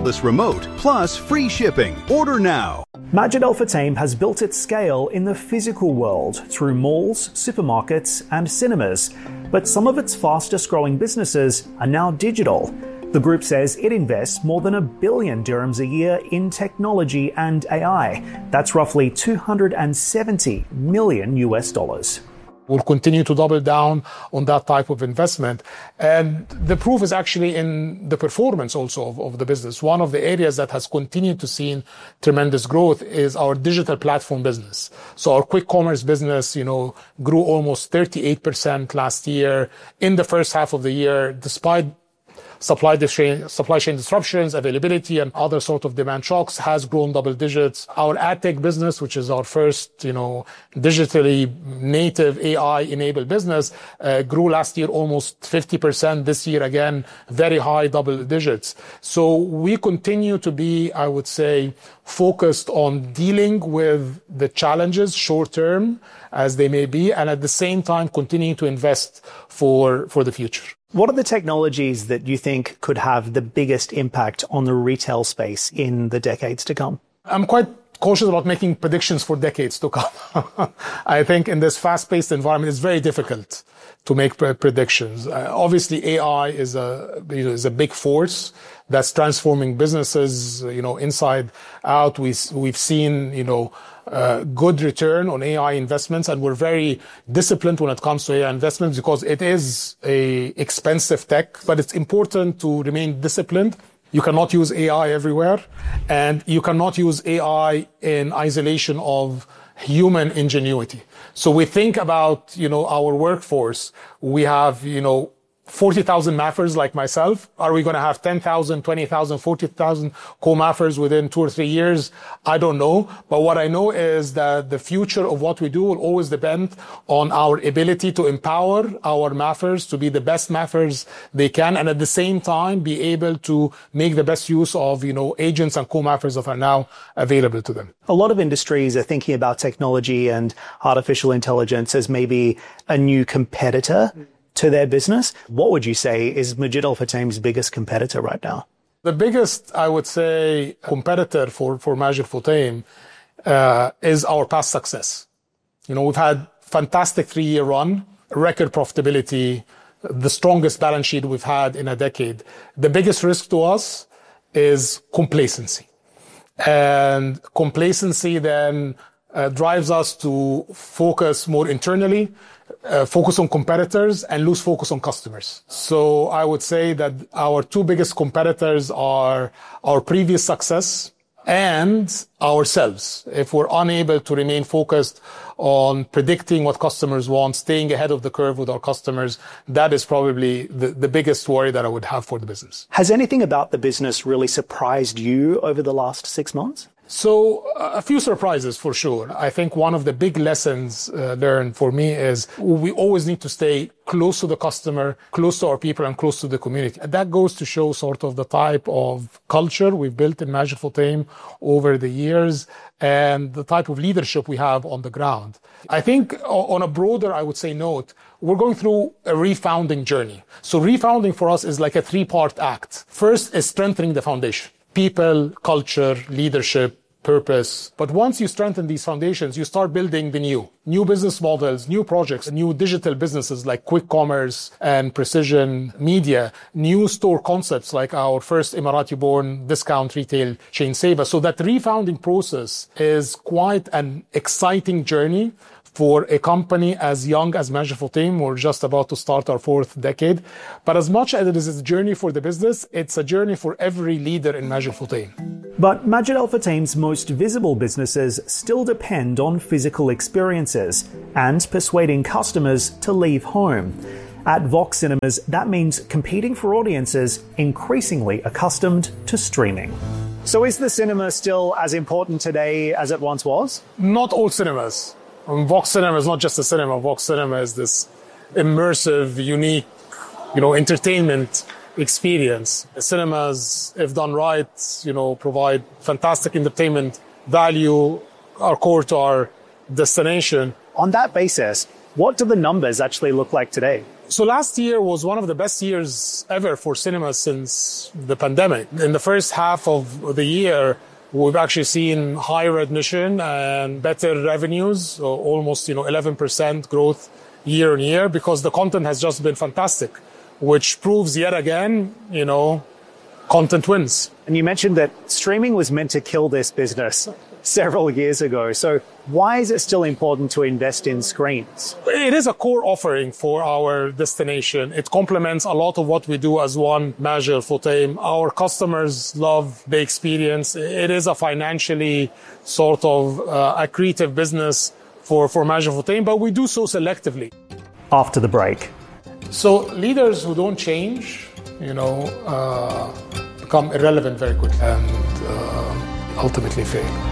cordless remote, plus free shipping. Order now. Majid Al Futtaim has built its scale in the physical world through malls, supermarkets, and cinemas. But some of its fastest growing businesses are now digital. The group says it invests more than $1 billion dirhams a year in technology and AI. That's roughly $270 million US. We'll continue to double down on that type of investment. And the proof is actually in the performance also of the business. One of the areas that has continued to see tremendous growth is our digital platform business. So our quick commerce business, grew almost 38% last year. In the first half of the year, despite supply chain disruptions, availability, and other sort of demand shocks, has grown double digits. Our ad tech business, which is our first, digitally native AI-enabled business, grew last year almost 50%. This year, again, very high double digits. So we continue to be, I would say, focused on dealing with the challenges short term as they may be, and at the same time continuing to invest for the future. What are the technologies that you think could have the biggest impact on the retail space in the decades to come? I'm quite cautious about making predictions for decades to come. I think in this fast-paced environment, it's very difficult to make predictions. Obviously, AI is a big force that's transforming businesses, inside out. We've seen, good return on AI investments, and we're very disciplined when it comes to AI investments because it is a expensive tech, but it's important to remain disciplined. You cannot use AI everywhere, and you cannot use AI in isolation of human ingenuity. So we think about, our workforce. We have, 40,000 mappers like myself. Are we going to have 10,000, 20,000, 40,000 co-mappers within 2 or 3 years? I don't know. But what I know is that the future of what we do will always depend on our ability to empower our mappers to be the best mappers they can, and at the same time be able to make the best use of, agents and co-mappers that are now available to them. A lot of industries are thinking about technology and artificial intelligence as maybe a new competitor to their business. What would you say is Majid Al Futtaim's biggest competitor right now? The biggest, I would say, competitor for Majid Al Futtaim is our past success. We've had fantastic 3-year run, record profitability, the strongest balance sheet we've had in a decade. The biggest risk to us is complacency. And complacency then drives us to focus more internally, focus on competitors, and lose focus on customers. So I would say that our 2 biggest competitors are our previous success and ourselves. If we're unable to remain focused on predicting what customers want, staying ahead of the curve with our customers, that is probably the biggest worry that I would have for the business. Has anything about the business really surprised you over the last 6 months? So a few surprises for sure. I think one of the big lessons learned for me is we always need to stay close to the customer, close to our people, and close to the community. And that goes to show sort of the type of culture we've built in Majid Al Futtaim over the years and the type of leadership we have on the ground. I think on a broader, I would say, note, we're going through a refounding journey. So refounding for us is like a 3-part act. First is strengthening the foundation. People, culture, leadership, purpose. But once you strengthen these foundations, you start building the new business models, new projects, new digital businesses like quick commerce and precision media, new store concepts like our first Emirati-born discount retail chain Seva. So that refounding process is quite an exciting journey for a company as young as Majid Al Futtaim. We're just about to start our 4th decade. But as much as it is a journey for the business, it's a journey for every leader in Majid Al Futtaim. But Majid Al Futtaim's most visible businesses still depend on physical experiences and persuading customers to leave home. At Vox Cinemas, that means competing for audiences increasingly accustomed to streaming. So is the cinema still as important today as it once was? Not all cinemas. Vox Cinema is not just a cinema. Vox Cinema is this immersive, unique, entertainment experience. The cinemas, if done right, provide fantastic entertainment value, are core to our destination. On that basis, what do the numbers actually look like today? So last year was one of the best years ever for cinema since the pandemic. In the first half of the year, we've actually seen higher admission and better revenues, so almost 11% growth year on year, because the content has just been fantastic, which proves yet again, content wins. And you mentioned that streaming was meant to kill this business several years ago. So why is it still important to invest in screens? It is a core offering for our destination. It complements a lot of what we do as one Major Fotaim. Our customers love the experience. It is a financially sort of accretive business for Major Fotaim, but we do so selectively. After the break. So leaders who don't change, become irrelevant very quickly and ultimately fail.